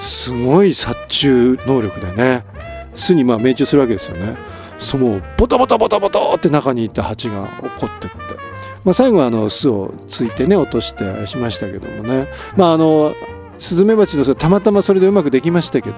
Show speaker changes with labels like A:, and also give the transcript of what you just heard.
A: すごい殺虫能力でね、巣に命中するわけですよね。もうボタボタボタボタって中にいた蜂が怒ってって、最後は巣をついてね落としてしましたけどもね、スズメバチの巣たまたまそれでうまくできましたけど、